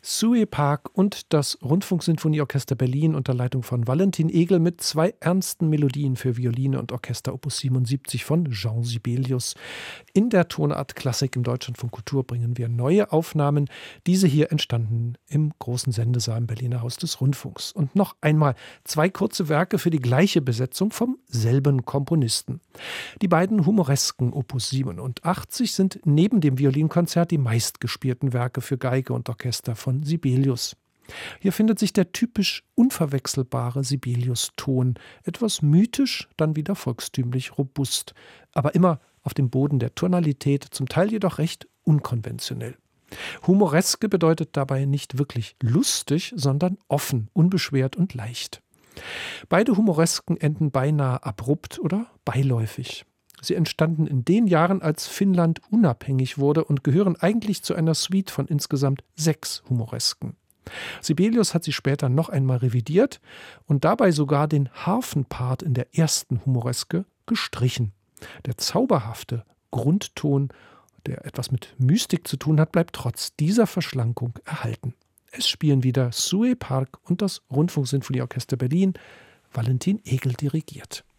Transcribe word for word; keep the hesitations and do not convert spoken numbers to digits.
Sue Park und das Rundfunksinfonieorchester Berlin unter Leitung von Valentin Egel mit zwei ernsten Melodien für Violine und Orchester Opus siebenundsiebzig von Jean Sibelius. In der Tonart Klassik im Deutschlandfunk Kultur bringen wir neue Aufnahmen. Diese hier entstanden im großen Sendesaal im Berliner Haus des Rundfunks. Und noch einmal zwei kurze Werke für die gleiche Besetzung vom selben Komponisten. Die beiden Humoresken Opus siebenundachtzig sind neben dem Violinkonzert die meistgespielten Werke für Geige und Orchester von Sibelius. Hier findet sich der typisch unverwechselbare Sibelius-Ton, etwas mythisch, dann wieder volkstümlich robust, aber immer auf dem Boden der Tonalität, zum Teil jedoch recht unkonventionell. Humoreske bedeutet dabei nicht wirklich lustig, sondern offen, unbeschwert und leicht. Beide Humoresken enden beinahe abrupt oder beiläufig. Sie entstanden in den Jahren, als Finnland unabhängig wurde und gehören eigentlich zu einer Suite von insgesamt sechs Humoresken. Sibelius hat sie später noch einmal revidiert und dabei sogar den Harfenpart in der ersten Humoreske gestrichen. Der zauberhafte Grundton, der etwas mit Mystik zu tun hat, bleibt trotz dieser Verschlankung erhalten. Es spielen wieder Sue Park und das Rundfunksinfonieorchester Berlin, Valentin Egel dirigiert.